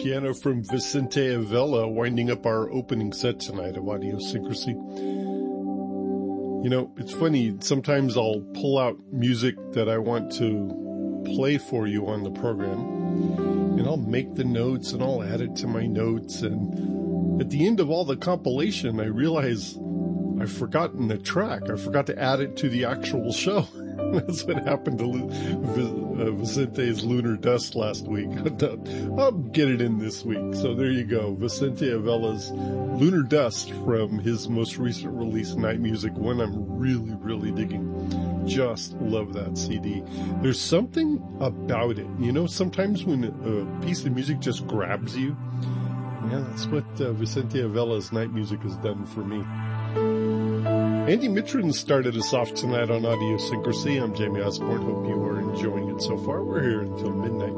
piano from Vicente Avella, winding up our opening set tonight of Audiosyncrasy. You know, it's funny, sometimes I'll pull out music that I want to play for you on the program, and I'll make the notes and I'll add it to my notes, and at the end of all the compilation, I realize I've forgotten a track. I forgot to add it to the actual show. That's what happened to Vicente's Lunar Dust last week. I'll get it in this week. So there you go. Vicente Avella's Lunar Dust from his most recent release, Night Music, one I'm really, really digging. Just love that CD. There's something about it. You know, sometimes when a piece of music just grabs you, yeah, that's what Vicente Avella's Night Music has done for me. Andy Mitrin started us off tonight on Audiosyncrasy. I'm Jamie Osborne. Hope you are enjoying it so far. We're here until midnight.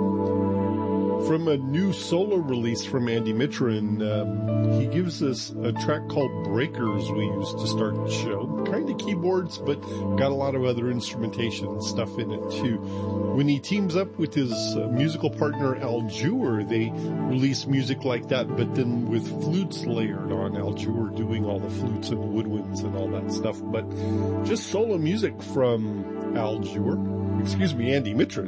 From a new solo release from Andy Mitrin, he gives us a track called Breakers we used to start the show. Kind of keyboards, but got a lot of other instrumentation and stuff in it too. When he teams up with his musical partner Al Jewar, they release music like that, but then with flutes layered on. Al Jewar doing all the flutes and woodwinds and all that stuff. But just solo music from Al Jewar, Andy Mitrin.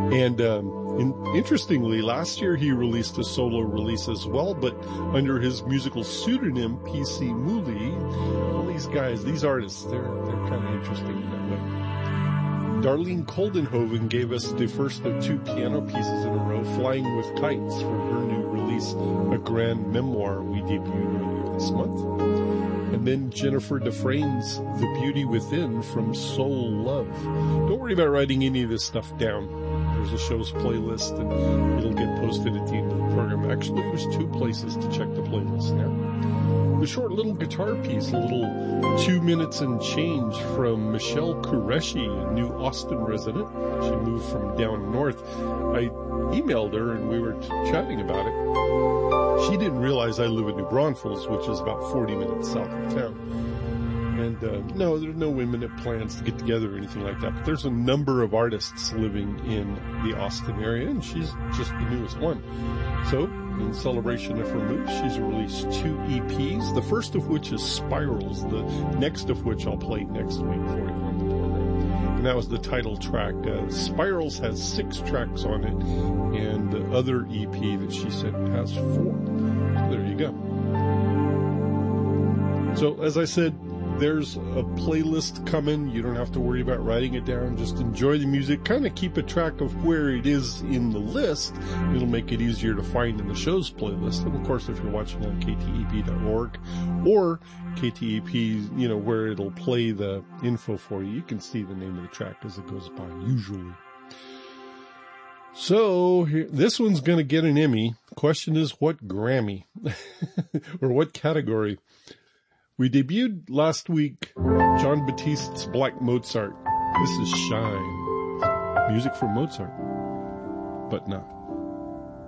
And interestingly, last year he released a solo release as well, but under his musical pseudonym, P.C. Mooley. All these guys, these artists, they're kind of interesting in that way. Darlene Koldenhoven gave us the first of two piano pieces in a row, Flying with Kites, from her new release, A Grand Memoir, we debuted earlier this month. And then Jennifer Dufresne's The Beauty Within from Soul Love. Don't worry about writing any of this stuff down. There's a show's playlist, and it'll get posted at the end of the program. Actually, there's two places to check the playlist now. The short little guitar piece, a little 2 minutes and change from Michelle Qureshi, a new Austin resident. She moved from down north. I emailed her, and we were chatting about it. She didn't realize I live in New Braunfels, which is about 40 minutes south of town. And no, there's no imminent plans to get together or anything like that. But there's a number of artists living in the Austin area, and she's just the newest one. So, in celebration of her move, she's released 2 EPs, the first of which is Spirals, the next of which I'll play next week for you on the program. And that was the title track. Spirals has 6 tracks on it, and the other EP that she sent has 4. So there you go. So, as I said, there's a playlist coming. You don't have to worry about writing it down. Just enjoy the music. Kind of keep a track of where it is in the list. It'll make it easier to find in the show's playlist. And of course, if you're watching on ktep.org or KTEP, you know, where it'll play the info for you, you can see the name of the track as it goes by, usually. So, this one's going to get an Emmy. The question is, what Grammy? Or what category? We debuted last week John Batiste's Black Mozart. This is Shine. Music from Mozart, but not.